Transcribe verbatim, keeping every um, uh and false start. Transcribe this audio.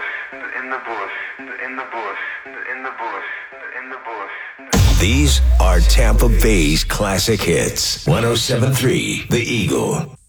bush, in the bush, in the bush, in the bush, in the bush. These are Tampa Bay's classic hits. one oh seven point three The Eagle.